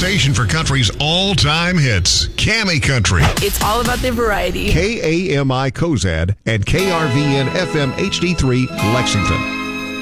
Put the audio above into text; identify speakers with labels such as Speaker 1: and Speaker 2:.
Speaker 1: station for country's all-time hits, Cammy Country.
Speaker 2: It's all about the variety.
Speaker 1: KAMI Cozad and KRVN FM HD3 Lexington.